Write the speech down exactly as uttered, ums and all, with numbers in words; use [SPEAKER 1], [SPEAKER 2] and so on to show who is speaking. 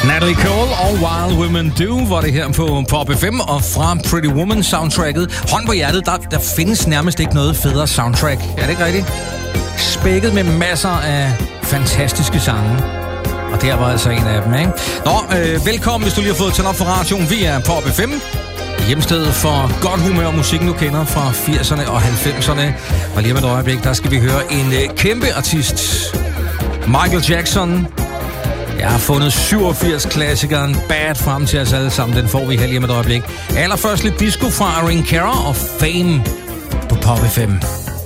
[SPEAKER 1] Natalie Cole og Wild Women Do var det her på Pop F M, og fra Pretty Woman soundtracket. Hånd på hjertet, der, der findes nærmest ikke noget federe soundtrack. Er det ikke rigtigt? Spækket med masser af fantastiske sange. Og der var altså en af dem, ikke? Nå, øh, velkommen, hvis du lige har fået tændt op for radioen. Vi er Pop F M. Hjemstedet for godt humør og musikken, du kender fra firserne og halvfemserne. Og lige om et øjeblik, der skal vi høre en øh, kæmpe artist. Michael Jackson. Jeg har fundet syvogfirs-klassikeren Bad frem til os alle sammen. Den får vi her lige om et øjeblik. Allerførst lidt disco fra Irene Cara og Fame på Pop F M.